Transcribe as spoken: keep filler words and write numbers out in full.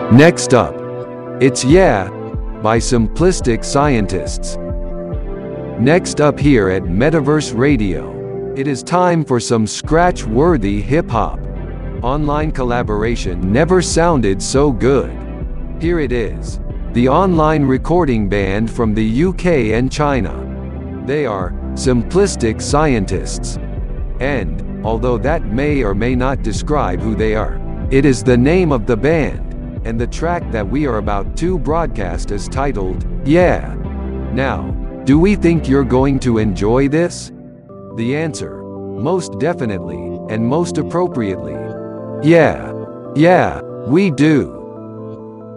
Next up, it's Yeah by Simplistic Scientists. Next up here at Metaverse Radio, it is time for some scratch-worthy hip-hop. Online collaboration never sounded so good. Here it is, the online recording band from the U K and China. They are Simplistic Scientists. And, although that may or may not describe who they are, it is the name of the band, and the track that we are about to broadcast is titled, Yeah. Now, do we think you're going to enjoy this? The answer, most definitely, and most appropriately, yeah. Yeah, we do.